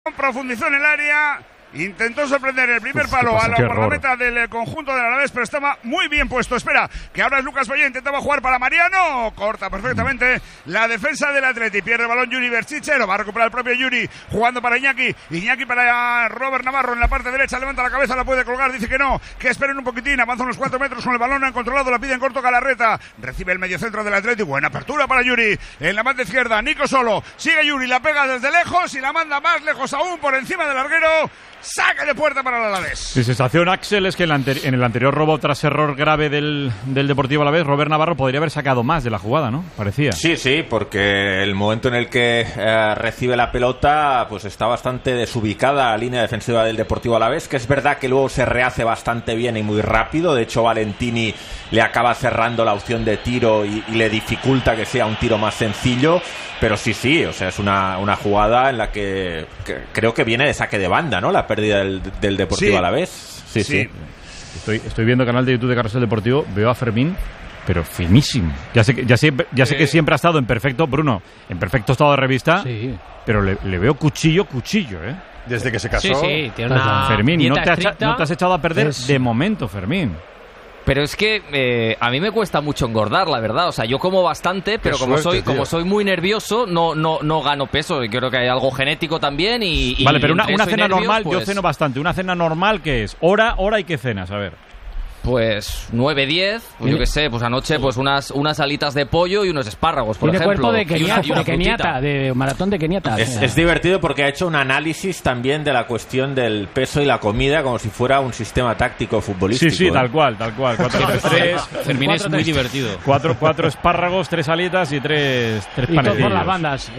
Profundizó en el área, intentó sorprender el primer palo a la meta del conjunto del Alavés, pero estaba muy bien puesto. Espera, que ahora es Lucas Boyé, intentaba jugar para Mariano, corta perfectamente la defensa del Atleti, pierde el balón Yuri Berchiche, lo va a recuperar el propio Yuri, jugando para Iñaki para Robert Navarro en la parte derecha, levanta la cabeza, la puede colgar, dice que no, que esperen un poquitín, avanza unos 4 metros con el balón, han controlado, la pide en corto Galarreta, recibe el mediocentro del Atleti, buena apertura para Yuri, en la banda izquierda, Nico solo, sigue Yuri, la pega desde lejos y la manda más lejos aún por encima del larguero. Saque de puerta para el Alavés. Mi sensación, Axel, es que en el anterior robo tras error grave del Deportivo Alavés, Robert Navarro podría haber sacado más de la jugada, ¿no? Parecía. Sí, porque el momento en el que recibe la pelota pues está bastante desubicada la línea defensiva del Deportivo Alavés, que es verdad que luego se rehace bastante bien y muy rápido. De hecho, Valentini le acaba cerrando la opción de tiro y le dificulta que sea un tiro más sencillo. Pero sí, o sea, es una jugada en la que creo que viene de saque de banda, ¿no? La pérdida del Deportivo Alavés. Sí. Estoy viendo el canal de YouTube de Carrusel Deportivo, veo a Fermín, pero finísimo. Ya sé que siempre ha estado en perfecto, Bruno, en perfecto estado de revista, pero le veo cuchillo, ¿eh? Desde que se casó. Sí, tiene una Fermín, no te has echado a perder Eso. de momento, Fermín. Pero es que a mí me cuesta mucho engordar, la verdad. O sea, yo como bastante, pero como soy muy nervioso, no gano peso. Y creo que hay algo genético también. Vale, pero una entre eso y cena nervios, normal, pues, yo ceno bastante. Una cena normal, ¿qué es? ¿Hora y qué cenas? A ver. Pues 9, 10, pues yo qué sé, pues anoche pues unas alitas de pollo y unos espárragos, por ejemplo. Cuerpo de Y una Keniata, de maratón de Keniata. Es divertido porque ha hecho un análisis también de la cuestión del peso y la comida como si fuera un sistema táctico futbolístico. Sí, tal cual. 4-3-3. Fermín es muy divertido. 4 espárragos, 3 alitas y 3 y todo por las bandas.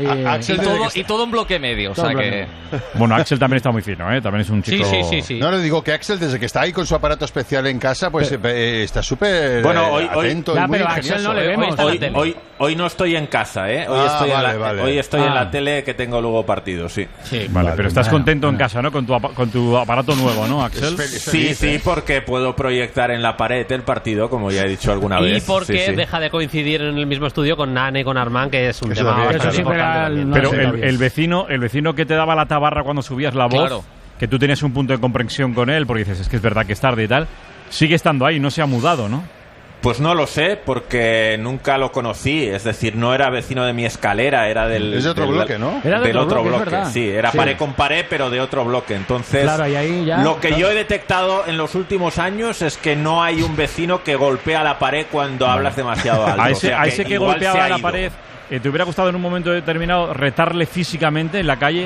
Y todo en bloque medio, o sea que... Bueno, Axel también está muy fino, ¿eh? También es un chico... Sí. No, le digo que Axel, desde que está ahí con su aparato especial en casa, pues está súper atento y muy pero Axel no le vemos. Hoy no estoy en casa, ¿eh? Hoy estoy en la tele, que tengo luego partido, sí. Vale, pero estás contento en casa, ¿no? Con tu aparato nuevo, ¿no, Axel? Sí, porque puedo proyectar en la pared el partido, como ya he dicho alguna vez. Y porque deja de coincidir en el mismo estudio con Nane y con Armán, que es un tema bastante importante. Pero el vecino que te daba la tabarra cuando subías la voz, claro, que tú tenías un punto de comprensión con él, porque dices, es que es verdad que es tarde y tal, sigue estando ahí, no se ha mudado, ¿no? Pues no lo sé, porque nunca lo conocí. Es decir, no era vecino de mi escalera, era Es de otro bloque, ¿no? Era del otro bloque, sí. Era pared con pared, pero de otro bloque. Entonces, claro, y ahí ya, lo que yo he detectado en los últimos años es que no hay un vecino que golpea la pared cuando hablas demasiado alto. A ese que golpeaba la pared... ¿Te hubiera gustado en un momento determinado retarle físicamente en la calle?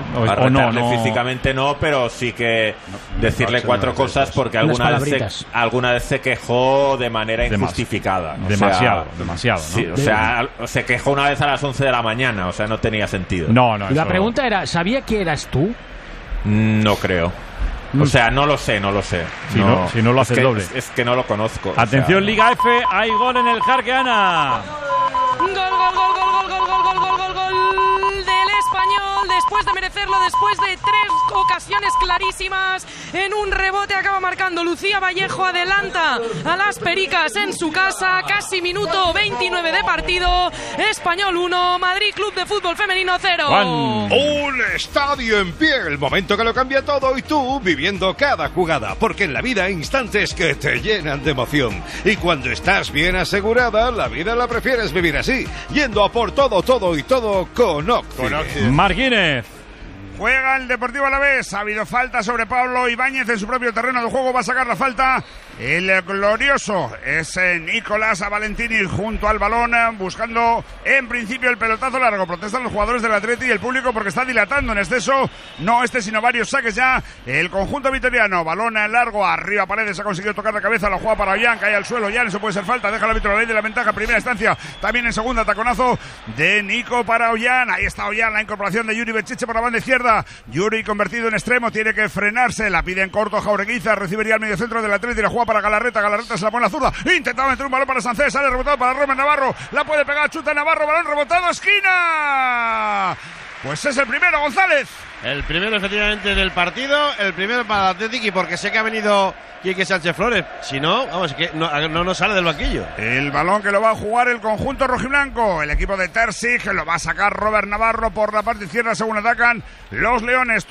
No, físicamente no, pero sí que decirle 4 cosas porque alguna vez se quejó de manera injustificada. Demasiado, ¿no? Sí, o sea, se quejó una vez a las 11 de la mañana, o sea, no tenía sentido. No. Y la pregunta era, ¿sabía que eras tú? No creo. O sea, no lo sé. Si no lo haces doble. Es que no lo conozco. Atención, Liga F, hay gol en el Jarqueana. Gol del Español, después de merecerlo, después de 3 ocasiones clarísimas, en un rebote acaba marcando Lucía Vallejo, adelanta a las Pericas en su casa, casi minuto 29 de partido. Español 1, Madrid Club de Fútbol Femenino 0. Un estadio en pie, el momento que lo cambia todo, y tú viviendo cada jugada, porque en la vida hay instantes que te llenan de emoción, y cuando estás bien asegurada, la vida la prefieres vivir así, yendo a por todo con Occi. Martínez. Juega el Deportivo Alavés. Ha habido falta sobre Pablo Ibáñez en su propio terreno de juego. Va a sacar la falta el glorioso. Es Nicolás Valentini junto al balón, buscando en principio el pelotazo largo. Protestan los jugadores del Atleti y el público porque está dilatando en exceso. No sino varios saques ya. El conjunto vitoriano. Balón largo arriba Paredes. Ha conseguido tocar la cabeza. La juega para Ollán. Cae al suelo. Ollán, eso puede ser falta. Deja el árbitro la ley de la ventaja en primera instancia. También en segunda, taconazo de Nico para Ollán. Ahí está Ollán. La incorporación de Yuri Berchiche por la banda izquierda. Yuri convertido en extremo, tiene que frenarse, la pide en corto Jaureguiza, recibiría el medio centro del Atleti y la juega para Galarreta se la pone a la zurda, intentaba meter un balón para Sánchez, sale rebotado para Robert Navarro, la puede pegar, chuta Navarro, balón rebotado, esquina. Pues es el primero, González. El primero, efectivamente, del partido. El primero para el Athletic, y porque sé que ha venido Quique Sánchez Flores. Si no, vamos, que no nos sale del banquillo. El balón que lo va a jugar el conjunto rojiblanco. El equipo de Terzic lo va a sacar Robert Navarro por la parte izquierda según atacan los leones.